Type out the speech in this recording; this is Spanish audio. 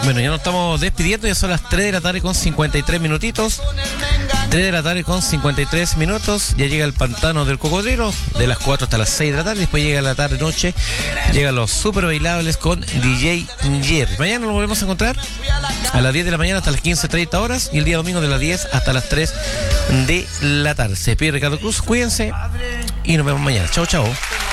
Bueno, ya nos estamos despidiendo, ya son las 3 de la tarde con 53 minutitos. 3 de la tarde con 53 minutos. Ya llega el pantano del cocodrilo, de las 4 hasta las 6 de la tarde. Después llega la tarde-noche, llegan los super bailables con DJ Jerry. Mañana nos volvemos a encontrar a las 10 de la mañana hasta las 15:30 horas. Y el día domingo de las 10 hasta las 3 de la tarde. Se despide Ricardo Cruz, cuídense y nos vemos mañana. Chao, chao.